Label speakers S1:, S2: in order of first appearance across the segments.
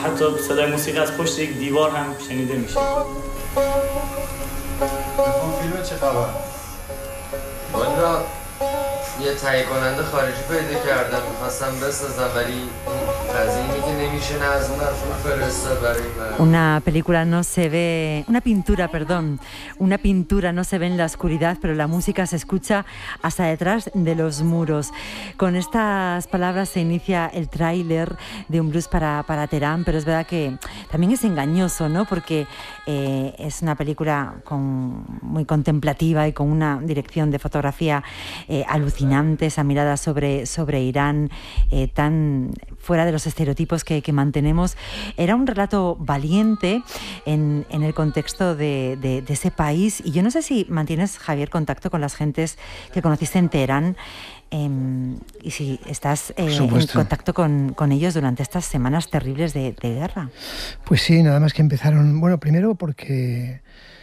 S1: حتی صدای موسیقی از پشت یک دیوار هم شنیده میشه.
S2: اون فیلم چه خبر؟
S3: والا یه تهیه کننده خارجی پیدا کردم، میخواستم بسازم ولی قضیه که نمیشه از اون فرسته برای من.
S4: Una película no se ve, una pintura, perdón, una pintura no se ve en la oscuridad, pero la música se escucha hasta detrás de los muros. Con estas palabras se inicia el tráiler de Un blues para Teherán, pero es verdad que también es engañoso, ¿no? Porque es una película muy contemplativa y con una dirección de fotografía alucinante, esa mirada sobre Irán tan fuera de los estereotipos que mantenemos. Era un relato valiente en el contexto de ese país, y yo no sé si mantienes, Javier, contacto con las gentes que conociste en Teherán, y si estás en contacto con ellos durante estas semanas terribles de guerra.
S5: Pues sí, nada más que empezaron, bueno, primero porque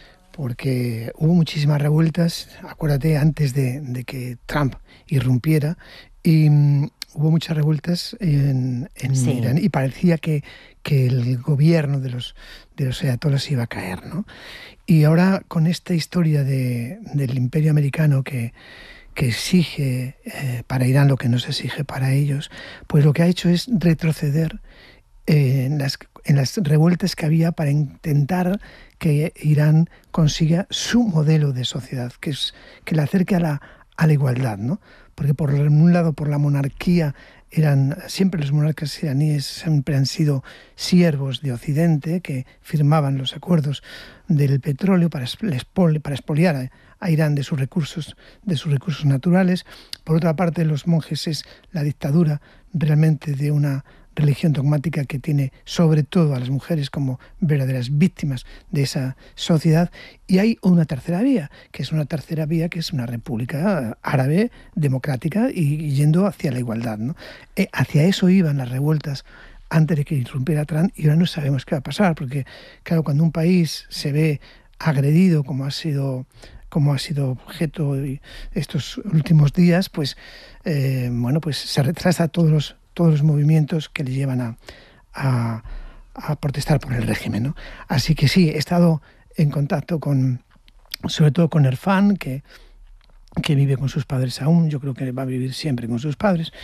S5: hubo muchísimas revueltas, acuérdate, antes de que Trump irrumpiera, y hubo muchas revueltas en sí. Irán, y parecía que el gobierno de los ayatolás iba a caer, ¿no? Y ahora, con esta historia del imperio americano que exige para Irán lo que no se exige para ellos, pues lo que ha hecho es retroceder en las revueltas que había para intentar que Irán consiga su modelo de sociedad, que la acerque a la igualdad, ¿no? Porque por un lado, por la monarquía, siempre los monarcas iraníes siempre han sido siervos de Occidente, que firmaban los acuerdos del petróleo para expoliar a Irán de sus recursos naturales. Por otra parte, los monjes es la dictadura realmente de una religión dogmática que tiene sobre todo a las mujeres como verdaderas víctimas de esa sociedad. Y hay una tercera vía, que es una república árabe democrática y yendo hacia la igualdad, ¿no? Hacia eso iban las revueltas antes de que irrumpiera Trump, y ahora no sabemos qué va a pasar, porque claro, cuando un país se ve agredido como ha sido objeto estos últimos días, pues pues se retrasa todos los movimientos que le llevan a protestar por el régimen, ¿no? Así que sí, he estado en contacto sobre todo con Erfan, que vive con sus padres aún. Yo creo que va a vivir siempre con sus padres.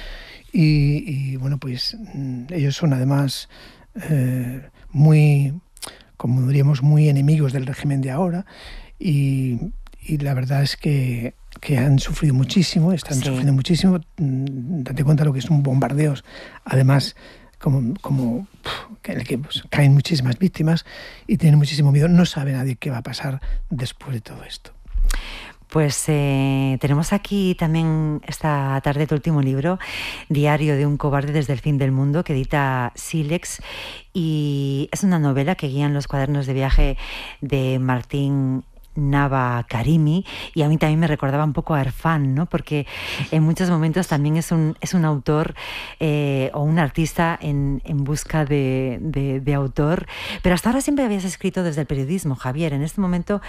S5: Y bueno, pues ellos son además muy, como diríamos, muy enemigos del régimen de ahora. Y la verdad es que han sufrido muchísimo, sufriendo muchísimo. Date cuenta lo que es un bombardeo, además como en el que caen muchísimas víctimas y tienen muchísimo miedo. No sabe nadie qué va a pasar después de todo esto.
S4: Pues tenemos aquí también esta tarde tu último libro, Diario de un cobarde desde el fin del mundo, que edita Sílex, y es una novela que guían los cuadernos de viaje de Martín Nava Karimi, y a mí también me recordaba un poco a Erfan, ¿no? Porque en muchos momentos también es un autor o un artista en busca de autor, pero hasta ahora siempre habías escrito desde el periodismo, Javier. En este momento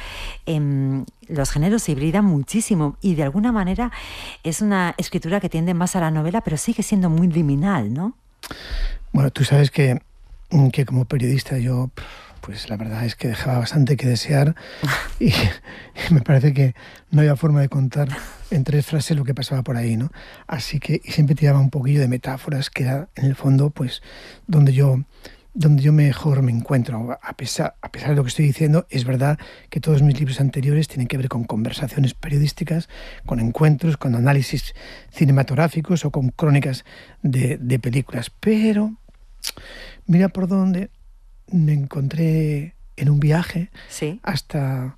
S4: los géneros se hibridan muchísimo y de alguna manera es una escritura que tiende más a la novela, pero sigue siendo muy liminal, ¿no?
S5: Bueno, tú sabes que como periodista yo, pues la verdad es que dejaba bastante que desear y me parece que no había forma de contar en 3 frases lo que pasaba por ahí, ¿no? Así que siempre tiraba un poquillo de metáforas, que era en el fondo pues donde yo mejor me encuentro. A pesar de lo que estoy diciendo, es verdad que todos mis libros anteriores tienen que ver con conversaciones periodísticas, con encuentros, con análisis cinematográficos o con crónicas de películas. Pero mira por dónde me encontré en un viaje, ¿sí?, hasta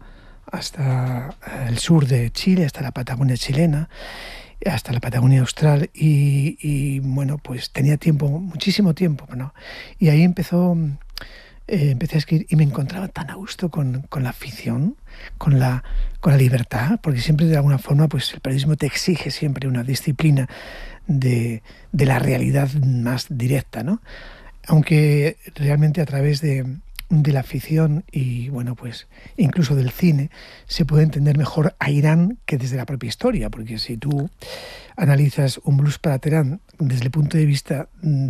S5: el sur de Chile, hasta la Patagonia chilena, hasta la Patagonia austral, y bueno, pues tenía tiempo, muchísimo tiempo, ¿no? Y ahí empecé a escribir y me encontraba tan a gusto con la ficción, con la libertad, porque siempre de alguna forma pues el periodismo te exige siempre una disciplina de la realidad más directa, ¿no? Aunque realmente a través de la ficción y, bueno, pues incluso del cine se puede entender mejor a Irán que desde la propia historia, porque si tú analizas Un blues para Teherán desde el punto de vista